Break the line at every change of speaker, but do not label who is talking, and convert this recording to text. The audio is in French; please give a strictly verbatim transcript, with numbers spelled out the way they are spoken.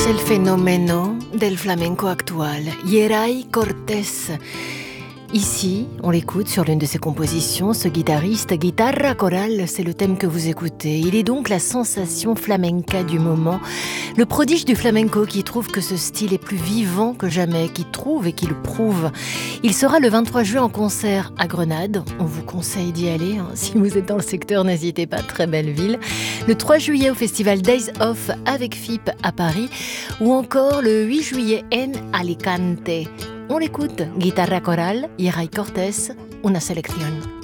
es el fenómeno del flamenco actual, Yeray Cortés. Ici, on l'écoute sur l'une de ses compositions, ce guitariste, guitarra chorale, c'est le thème que vous écoutez. Il est donc la sensation flamenca du moment, le prodige du flamenco qui trouve que ce style est plus vivant que jamais, qui trouve et qui le prouve. Il sera le vingt-trois juin en concert à Grenade, on vous conseille d'y aller, hein. Si vous êtes dans le secteur, n'hésitez pas, très belle ville. Le trois juillet au festival Days Off avec F I P à Paris, ou encore le huit juillet en Alicante. On l'écoute, guitarra chorale, Yeray Cortés, una selección.